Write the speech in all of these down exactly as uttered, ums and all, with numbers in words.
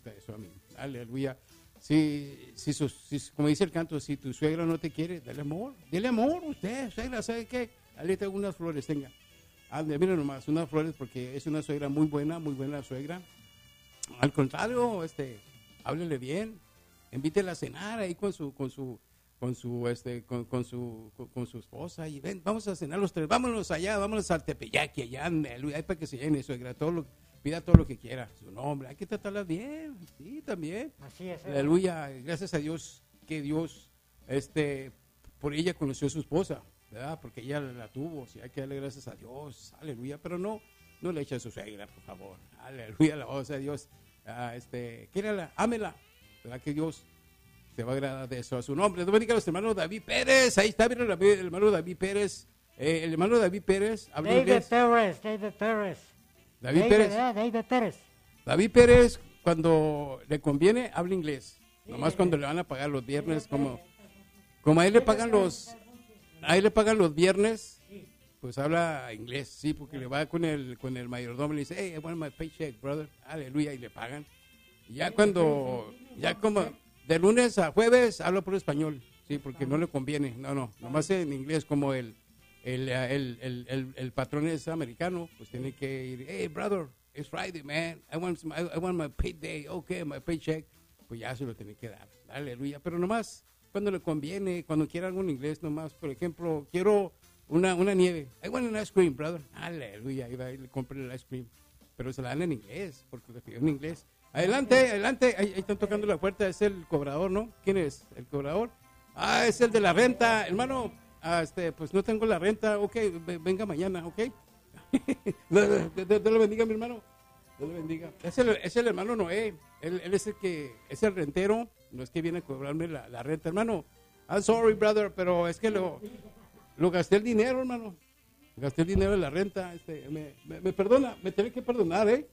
gusta eso a mí. Aleluya. Si, si, sus, si, como dice el canto, si tu suegra no te quiere, dale amor. Dile amor, usted, suegra, ¿sabe qué? Dale unas flores, tenga. Ande, mira nomás, unas flores porque es una suegra muy buena, muy buena suegra. Al contrario, este, háblele bien, invítela a cenar ahí con su, con su, con su, este, con, con su, con, con su esposa y ven, vamos a cenar los tres, vámonos allá, vámonos al Tepeyac, allá, aleluya, ahí para que se llene suegra, todo lo, pida todo lo que quiera, su nombre, hay que tratarla bien, sí, también. Así es. Aleluya, gracias a Dios que Dios, este, por ella conoció a su esposa, ¿verdad? Porque ella la tuvo, sí, hay que darle gracias a Dios, aleluya, pero no, no le eche a su suegra, por favor, aleluya, la voz de Dios, ah, este, quírala, ámela, ¿verdad? Que Dios se va a agradar de eso a su nombre. Dios bendiga a los hermanos David Pérez, ahí está, mira el hermano David Pérez, eh, el hermano David Pérez, habla David inglés. Pérez, David Pérez. David David, Pérez, ¿verdad? David Pérez. David Pérez, cuando le conviene, habla inglés, nomás cuando le van a pagar los viernes, como, como a él le pagan los, a él le pagan los viernes, pues habla inglés, sí, porque le va con el con el mayordomo y le dice, hey, I want my paycheck, brother, aleluya, y le pagan. Y ya cuando, ya como de lunes a jueves habla por español, sí, porque no le conviene, no, no, nomás en inglés, como el, el, el, el, el, el patrón es americano, pues tiene que ir, hey, brother, it's Friday, man, I want, some, I, I want my payday, okay, my paycheck, pues ya se lo tiene que dar, aleluya, pero nomás cuando le conviene, cuando quiera algo en inglés, nomás, por ejemplo, quiero una, una nieve, I want an ice cream, brother, aleluya, y va y le compra el ice cream, pero se la dan en inglés, porque le pidió en inglés. Adelante, adelante, ahí, ahí están tocando la puerta, es el cobrador, ¿no? ¿Quién es? ¿El cobrador? Ah, es el de la renta, hermano, ah, este, pues no tengo la renta, ok, venga mañana, ok. Dios lo bendiga, mi hermano, Dios lo bendiga. Es el, es el hermano Noé, él, él es el que, es el rentero, no es que viene a cobrarme la, la renta, hermano. I'm sorry, brother, pero es que lo, lo gasté el dinero, hermano, gasté el dinero de la renta, este, me, me, me perdona, me tiene que perdonar, ¿eh?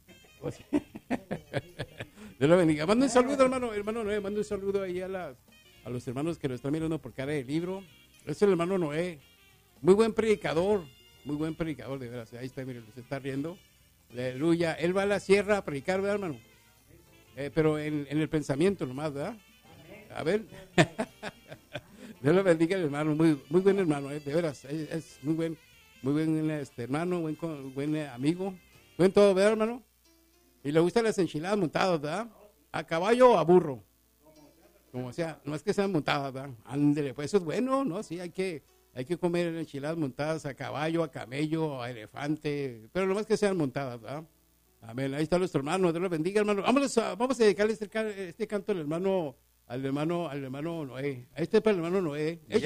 Dios lo bendiga. Manda un saludo, hermano, hermano Noé, manda un saludo ahí a, las, a los hermanos que lo están mirando por cara de libro. Es el hermano Noé, muy buen predicador, muy buen predicador, de veras. Ahí está, mire, se está riendo. Aleluya. Él va a la sierra a predicar, ¿verdad, hermano? Eh, pero en, en el pensamiento nomás, ¿verdad? A ver. Dios lo bendiga, hermano, muy, muy buen hermano, eh, de veras, es, es muy buen, muy buen este, hermano, buen, buen eh, amigo, buen todo, ¿verdad, hermano? Y le gustan las enchiladas montadas, ¿verdad? ¿A caballo o a burro? Como sea, no es que sean montadas, ¿verdad? Ándele, pues eso es bueno, ¿no? Sí, hay que, hay que comer enchiladas montadas a caballo, a camello, a elefante, pero no más que sean montadas, ¿verdad? Amén, ahí está nuestro hermano, Dios lo bendiga, hermano. Vamos a, vamos a dedicarle este, este canto al hermano, al hermano, al hermano Noé. Este es para el hermano Noé.